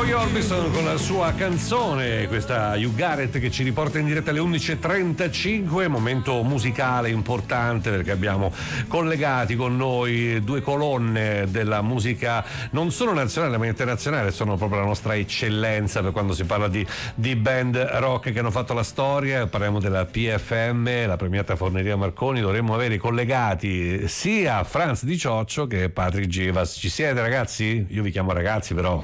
Roy Orbison con la sua canzone, questa You Got It, che ci riporta in diretta alle 11.35, momento musicale importante perché abbiamo collegati con noi due colonne della musica non solo nazionale ma internazionale, sono proprio la nostra eccellenza per quando si parla di band rock che hanno fatto la storia. Parliamo della PFM, la premiata Forneria Marconi. Dovremmo avere collegati sia Franz Di Cioccio che Patrick Givas. Ci siete, ragazzi? Io vi chiamo ragazzi, però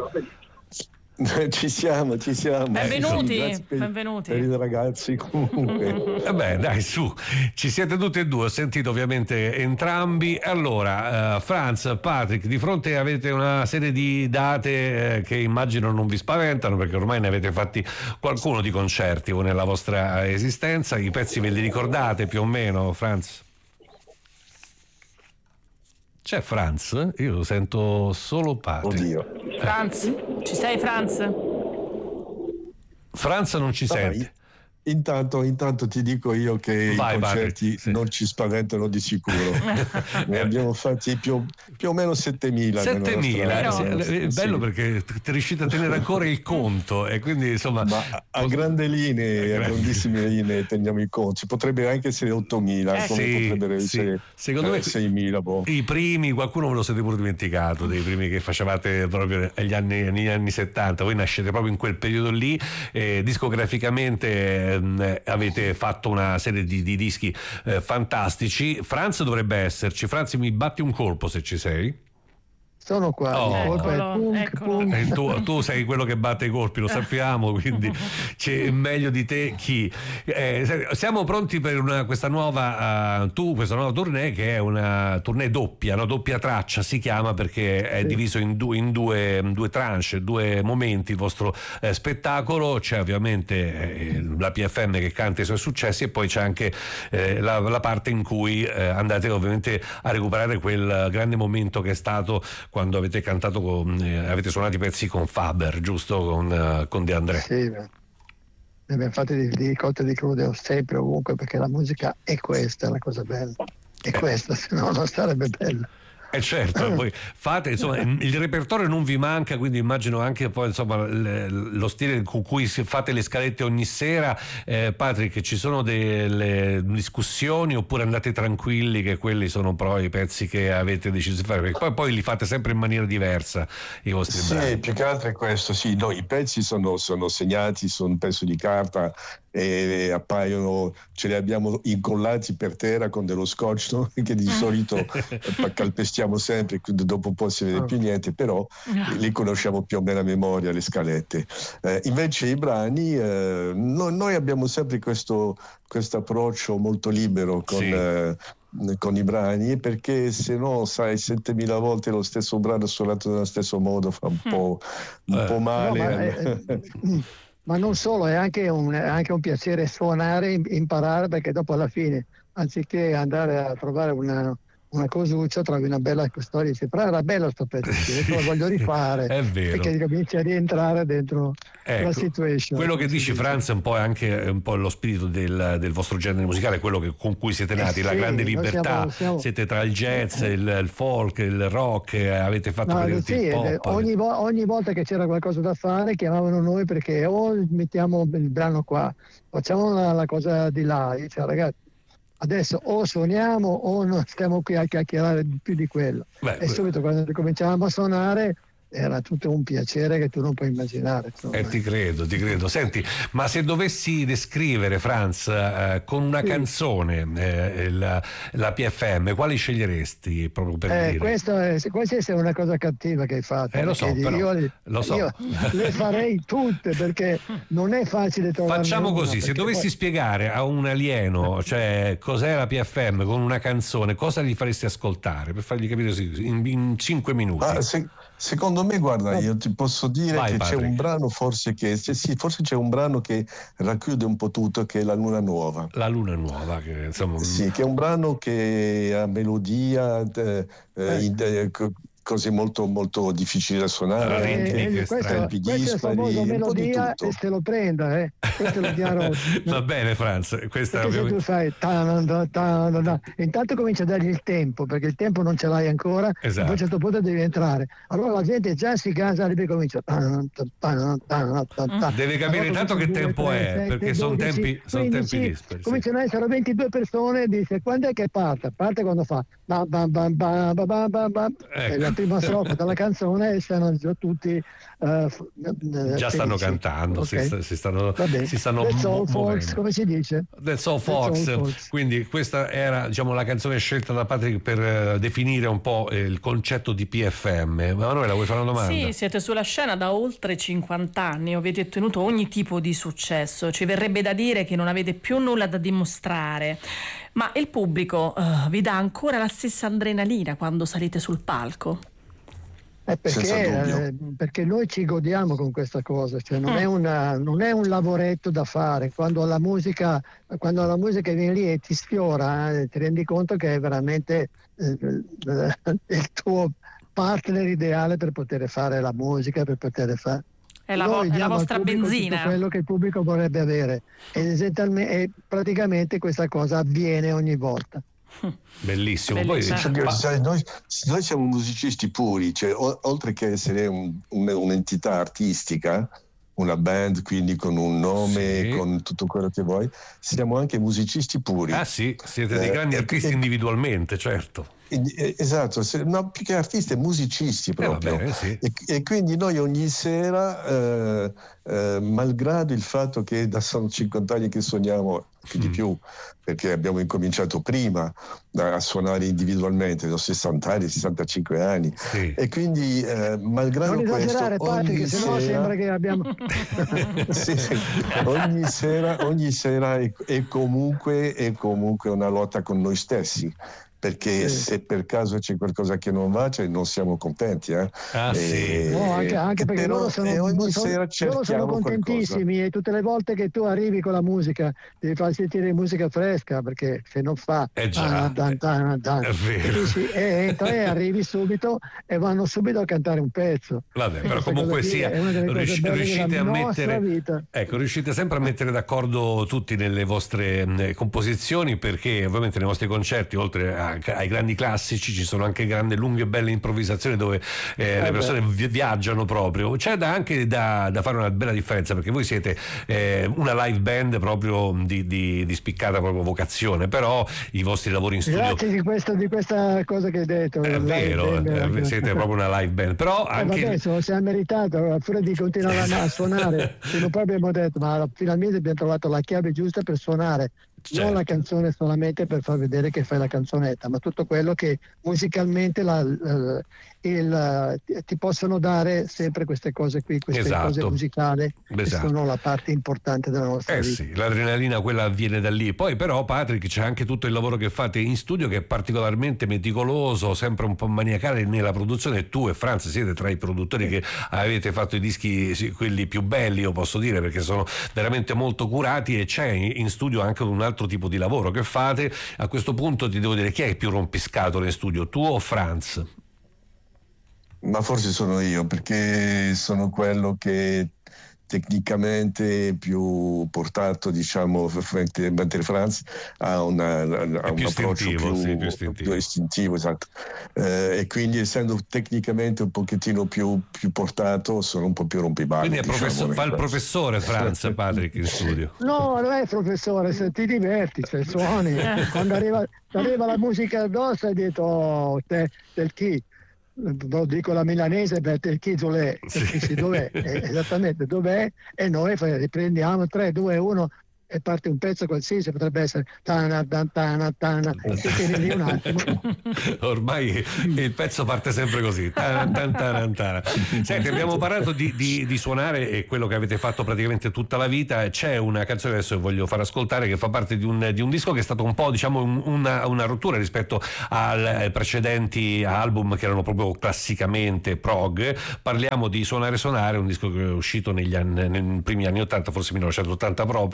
Ci siamo. Benvenuti. Per i ragazzi comunque. Vabbè, dai, su, ci siete tutti e due, ho sentito ovviamente entrambi. Allora, Franz, Patrick, di fronte avete una serie di date che immagino non vi spaventano, perché ormai ne avete fatti qualcuno di concerti nella vostra esistenza. I pezzi ve li ricordate più o meno, Franz? C'è Franz? Io sento solo Patrick. Oddio. Franz, ci sei, Franz? Franz non ci sente. Intanto ti dico io che Vai, i concerti sì. non ci spaventano di sicuro. Ne abbiamo fatti più o meno 7.000. 7.000, è bello sì. perché riuscite a tenere ancora il conto e quindi insomma. Ma a grandissime linee teniamo il conto. Potrebbe anche essere 8.000, come sì, potrebbero essere secondo me 6.000. Boh. I primi, qualcuno ve lo siete pure dimenticato, dei primi che facevate proprio negli anni 70. Voi nascete proprio in quel periodo lì, discograficamente avete fatto una serie di dischi fantastici. Franz dovrebbe esserci. Franz, mi batti un colpo se ci sei. Sono qua, Tu sei quello che batte i colpi, lo sappiamo, quindi c'è meglio di te chi. Siamo pronti per questa nuova tournée, che è una tournée doppia, no? Doppia traccia si chiama, perché è diviso in due tranche, due momenti il vostro spettacolo. C'è ovviamente la PFM che canta i suoi successi e poi c'è anche la parte in cui andate ovviamente a recuperare quel grande momento che è stato quando avete cantato avete suonato i pezzi con Faber, giusto? Con De André. Sì, ne abbiamo fatti di cotte di crude sempre, ovunque, perché la musica è questa, è la cosa bella. È questa, se no non sarebbe bella. Certo, poi fate, insomma, il repertorio non vi manca, quindi immagino anche poi insomma lo stile con cui fate le scalette ogni sera. Patrick, ci sono delle discussioni oppure andate tranquilli che quelli sono proprio i pezzi che avete deciso di fare? Perché poi li fate sempre in maniera diversa i vostri brani. Sì, più che altro è questo, sì, no, i pezzi sono segnati su un pezzo di carta e appaiono, ce li abbiamo incollati per terra con dello scotch, no? Che di solito calpestiamo sempre, quindi dopo un po' si vede più niente, però li conosciamo più o meno a memoria le scalette. Invece i brani, noi abbiamo sempre questo approccio molto libero con i brani, perché se no, sai, 7.000 volte lo stesso brano suonato nello stesso modo fa un po' male. No, ma non solo, è anche un piacere suonare, imparare, perché dopo alla fine, anziché andare a trovare una cosuccia, trovi una bella storia e dici, però era bello sto pezzo, lo voglio rifare. È vero. Perché cominci a rientrare dentro la situation. Quello che dici, Franz, è un po' anche un po' lo spirito del vostro genere musicale, quello con cui siete nati, la grande libertà. Siete tra il jazz, il folk, il rock, avete fatto il pop. Ogni volta che c'era qualcosa da fare chiamavano noi, perché mettiamo il brano qua, facciamo la cosa di là, cioè, ragazzi, adesso o suoniamo o non stiamo qui a chiacchierare più di quello. E subito quando cominciavamo a suonare era tutto un piacere che tu non puoi immaginare. Ti credo. Senti, ma se dovessi descrivere, Franz, con una canzone la PFM, quali sceglieresti proprio per dire? Questa è una cosa cattiva che hai fatto. Lo so. Io le farei tutte, perché non è facile trovare. Facciamo così, se dovessi spiegare a un alieno, cioè cos'è la PFM con una canzone, cosa gli faresti ascoltare per fargli capire in 5 minuti? Secondo me, guarda, io ti posso dire che Patrick. c'è un brano forse c'è un brano che racchiude un po' tutto, che è La Luna Nuova. La Luna Nuova, che insomma. Sì, che è un brano che ha melodia, cose molto, molto difficili da suonare, questo è il famoso melodia e se lo prenda, questo è chiaro. Va bene, Franz, questa perché se tu fai intanto comincia a dargli il tempo, perché il tempo non ce l'hai ancora, esatto. a un certo punto devi entrare, allora la gente già si casa e comincia deve capire intanto che tempo è, perché sono tempi dispari. Cominciano ad essere 22 persone e dice quando è che parte quando fa la prima strofa della canzone e stanno già tutti già stanno cantando, okay. si stanno That's all folks, come si dice? That's all folks. Quindi questa era, diciamo, la canzone scelta da Patrick per definire un po' il concetto di PFM. Manuela, vuoi fare una domanda? Sì, siete sulla scena da oltre 50 anni, avete ottenuto ogni tipo di successo, ci verrebbe da dire che non avete più nulla da dimostrare, ma il pubblico vi dà ancora la stessa adrenalina quando salite sul palco? Perché noi ci godiamo con questa cosa, cioè non è un lavoretto da fare. Quando la musica viene lì e ti sfiora, ti rendi conto che è veramente il tuo partner ideale per poter fare la musica, per poter fare. È la vostra benzina. Tutto quello che il pubblico vorrebbe avere e praticamente questa cosa avviene ogni volta. Bellissimo. Poi, noi siamo musicisti puri, cioè, oltre che essere un'entità artistica, una band, quindi con un nome, con tutto quello che vuoi, siamo anche musicisti puri. Ah sì, siete dei grandi artisti individualmente, certo. Esatto, no, più che artisti, musicisti proprio. Sì. E quindi noi ogni sera, malgrado il fatto che da sono 50 anni che suoniamo, più di più, perché abbiamo incominciato prima a suonare individualmente, da 60 anni, 65 anni, sì. E quindi malgrado non questo, esagerare, Patrick, sennò sembra che abbiamo sì. ogni sera è comunque una lotta con noi stessi. Perché se per caso c'è qualcosa che non va, cioè non siamo contenti. Sì. No, anche perché però, loro sono contentissimi qualcosa. E tutte le volte che tu arrivi con la musica devi far sentire musica fresca, perché se non fa è vero. entra e arrivi subito e vanno subito a cantare un pezzo. Vabbè, però comunque sia riuscite a mettere, ecco, riuscite sempre a mettere d'accordo tutti nelle vostre composizioni, perché ovviamente nei vostri concerti, oltre ai grandi classici, ci sono anche grandi, lunghe e belle improvvisazioni dove le persone viaggiano proprio. C'è anche da fare una bella differenza, perché voi siete una live band proprio di spiccata proprio vocazione, però i vostri lavori in studio. Grazie di questa cosa che hai detto. È vero, siete proprio una live band, però anche adesso si è meritato, a furia di continuare a suonare. Poi abbiamo detto, ma finalmente abbiamo trovato la chiave giusta per suonare. Certo. Non la canzone solamente per far vedere che fai la canzonetta, ma tutto quello che musicalmente ti possono dare sempre queste cose qui, queste cose musicali che sono la parte importante della nostra vita. Sì, l'adrenalina quella avviene da lì. Poi però, Patrick, c'è anche tutto il lavoro che fate in studio, che è particolarmente meticoloso, sempre un po' maniacale nella produzione. Tu e Franz siete tra i produttori che avete fatto i dischi, quelli più belli, io posso dire, perché sono veramente molto curati, e c'è in studio anche un altro tipo di lavoro che fate. A questo punto ti devo dire, chi è più rompiscatole in studio, tu o Franz? Ma forse sono io, perché sono quello che tecnicamente più portato, diciamo, mentre Franz ha un approccio più istintivo, esatto. E quindi, essendo tecnicamente un pochettino più portato, sono un po' più rompiballe. Quindi fa il professore Franz, Patrick, in studio? No, non è professore, se ti diverti, se suoni. Quando arriva la musica addosso hai detto del chi? Lo dico la milanese, per il chi dov'è? Sì. Dov'è? Esattamente dov'è? E noi riprendiamo 3, 2, 1 e parte un pezzo qualsiasi, potrebbe essere tana, e tieni lì un attimo. Ormai il pezzo parte sempre così. Senti, abbiamo parlato di suonare e quello che avete fatto praticamente tutta la vita. C'è una canzone adesso che voglio far ascoltare, che fa parte di un disco che è stato un po', diciamo, una rottura rispetto ai precedenti album che erano proprio classicamente prog. Parliamo di Suonare, un disco che è uscito nei primi anni 80, forse 1980 proprio,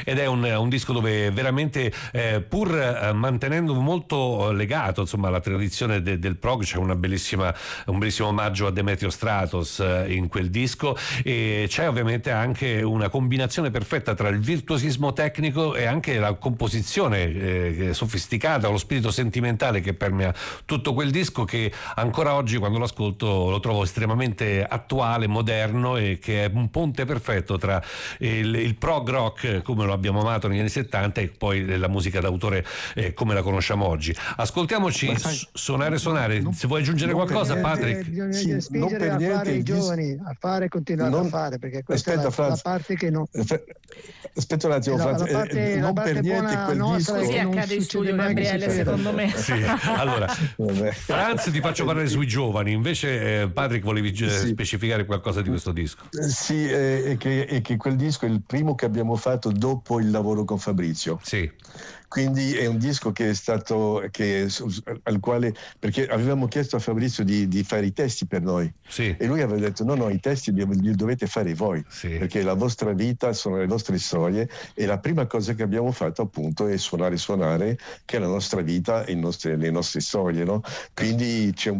ed è un disco dove veramente pur mantenendo molto legato insomma alla tradizione del prog, c'è un bellissimo omaggio a Demetrio Stratos in quel disco, e c'è ovviamente anche una combinazione perfetta tra il virtuosismo tecnico e anche la composizione sofisticata, lo spirito sentimentale che permea tutto quel disco, che ancora oggi quando lo ascolto lo trovo estremamente attuale, moderno, e che è un ponte perfetto tra il prog rock come lo abbiamo amato negli anni 70 e poi la musica d'autore come la conosciamo oggi. Ascoltiamoci Suonare. Se vuoi aggiungere qualcosa, Patrick. Bisogna spingere a fare i giovani, a fare e continuare a fare, perché questa è la parte che non... Aspetta un attimo, Franz, non per niente quel disco... Così accade in studio, Gabriele, secondo me. Sì. Allora, Franz, ti faccio parlare sui giovani, invece Patrick volevi specificare qualcosa di questo disco. Sì, è che quel disco è il primo che abbiamo fatto dopo il lavoro con Fabrizio. Sì. Quindi è un disco che è stato al quale, perché avevamo chiesto a Fabrizio di fare i testi per noi, sì. E lui aveva detto no, i testi li dovete fare voi, sì. Perché la vostra vita sono le vostre storie, e la prima cosa che abbiamo fatto appunto è suonare, che è la nostra vita e le nostre storie, no? Quindi c'è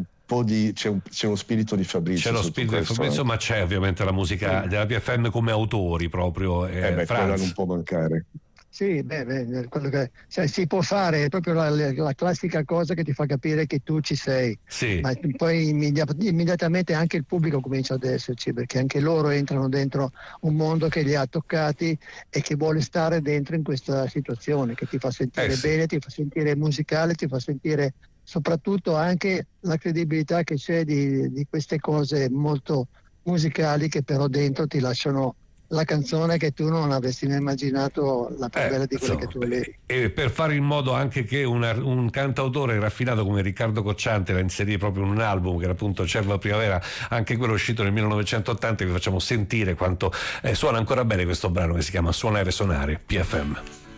uno spirito di Fabrizio. C'è lo spirito di Fabrizio, ma c'è ovviamente la musica della PFM come autori proprio. Quella non può mancare. Sì, quello che si può fare, è proprio la classica cosa che ti fa capire che tu ci sei, sì. Ma poi immediatamente anche il pubblico comincia ad esserci, perché anche loro entrano dentro un mondo che li ha toccati e che vuole stare dentro in questa situazione, che ti fa sentire bene, ti fa sentire musicale, ti fa sentire soprattutto anche la credibilità che c'è di queste cose molto musicali, che però dentro ti lasciano la canzone che tu non avresti mai immaginato la più bella di quelle che tu volevi. E per fare in modo anche che un cantautore raffinato come Riccardo Cocciante la inserì proprio in un album che era appunto Cerva Primavera, anche quello uscito nel 1980, vi facciamo sentire quanto suona ancora bene questo brano che si chiama Suonare, PFM.